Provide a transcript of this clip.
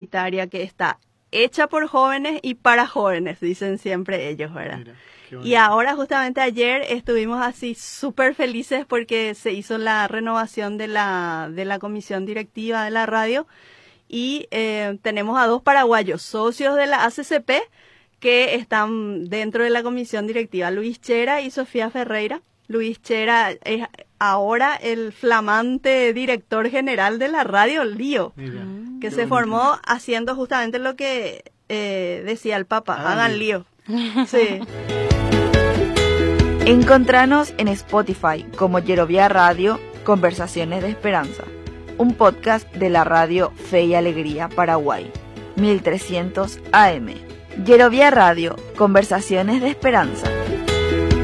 comunitaria que está hecha por jóvenes y para jóvenes, dicen siempre ellos, ¿verdad? Mira, y ahora justamente ayer estuvimos así súper felices porque se hizo la renovación de la comisión directiva de la radio y tenemos a 2 paraguayos, socios de la ACCP, que están dentro de la comisión directiva, Luis Chera y Sofía Ferreira. Luis Chera es ahora el flamante director general de la radio Lío, mira, que qué se bonito. formó haciendo justamente lo que decía el Papa, Hagan hagan lío. Sí. Encontranos en Spotify como Yerovia Radio, Conversaciones de Esperanza, un podcast de la radio Fe y Alegría Paraguay, 1300 AM. Yerovia Radio, Conversaciones de Esperanza.